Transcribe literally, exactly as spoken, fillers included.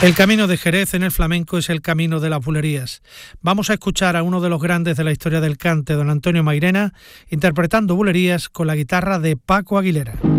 El camino de Jerez en el flamenco es el camino de las bulerías. Vamos a escuchar a uno de los grandes de la historia del cante, don Antonio Mairena, interpretando bulerías con la guitarra de Paco Aguilera.